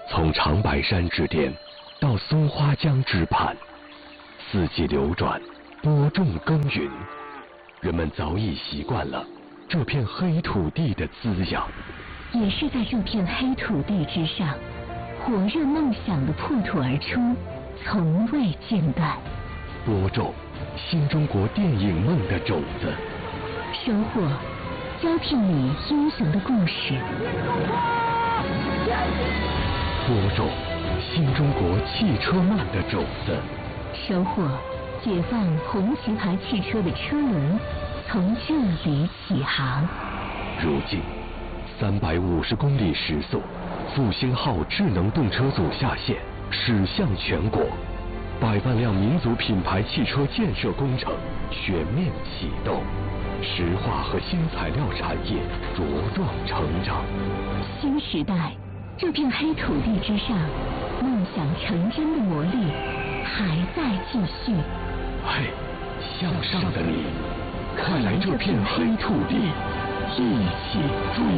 从长白山之巅到松花江之畔，四季流转，播种耕耘，人们早已习惯了这片黑土地的滋养。 也是在这片黑土地之上，火热梦想的破土而出，从未间断。 播种新中国电影梦的种子， 收获交替你英雄的故事。 播种新中国汽车梦的种子， 收获解放红旗牌汽车的车轮，从这里起航。 如今350公里时速，复兴号智能动车组下线，驶向全国，100万辆民族品牌汽车建设工程全面启动，石化和新材料产业茁壮成长。 新时代，这片黑土地之上，梦想成真的魔力还在继续。 嘿，向上的你，快来这片黑土地，一起追